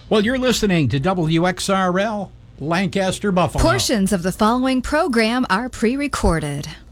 Well, you're listening to WXRL, Lancaster, Buffalo. Portions of the following program are pre-recorded.